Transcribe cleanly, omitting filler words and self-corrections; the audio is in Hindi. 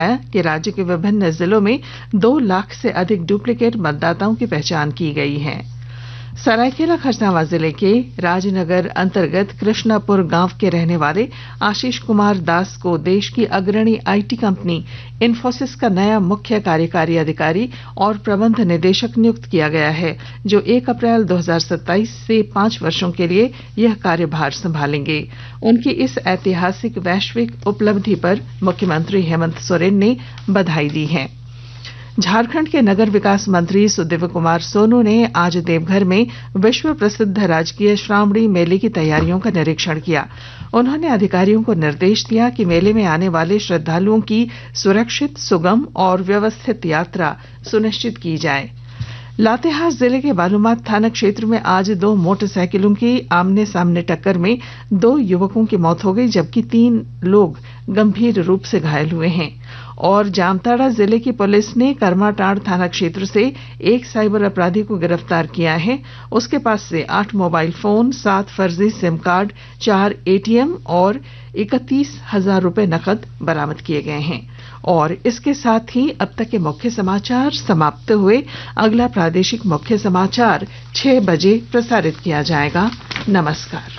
कि राज्य के विभिन्न जिलों में 2 लाख से अधिक डुप्लीकेट मतदाताओं की पहचान की गई है। सरायकेला खरसावां जिले के राजनगर अंतर्गत कृष्णापुर गांव के रहने वाले आशीष कुमार दास को देश की अग्रणी आईटी कंपनी इंफोसिस का नया मुख्य कार्यकारी अधिकारी और प्रबंध निदेशक नियुक्त किया गया है, जो 1 अप्रैल 2027 से 5 वर्षों के लिए यह कार्यभार संभालेंगे। उनकी इस ऐतिहासिक वैश्विक उपलब्धि पर मुख्यमंत्री हेमंत सोरेन ने बधाई दी है। झारखंड के नगर विकास मंत्री सुदेव कुमार सोनू ने आज देवघर में विश्व प्रसिद्ध राजकीय श्रावणी मेले की तैयारियों का निरीक्षण किया। उन्होंने अधिकारियों को निर्देश दिया कि मेले में आने वाले श्रद्धालुओं की सुरक्षित, सुगम और व्यवस्थित यात्रा सुनिश्चित की जाए। लातेहार जिले के बालूमाथ थाना क्षेत्र में आज 2 मोटरसाइकिलों की आमने सामने टक्कर में 2 युवकों की मौत हो गई, जबकि 3 लोग गंभीर रूप से घायल हुए हैं। और जामताड़ा जिले की पुलिस ने करमाटांड़ थाना क्षेत्र से एक साइबर अपराधी को गिरफ्तार किया है। उसके पास से 8 मोबाइल फोन, 7 फर्जी सिम कार्ड, 4 एटीएम और 31,000 रुपए नकद बरामद किए गए हैं। और इसके साथ ही अब तक के मुख्य समाचार समाप्त हुए। अगला प्रादेशिक मुख्य समाचार 6 बजे प्रसारित किया जाएगा। नमस्कार।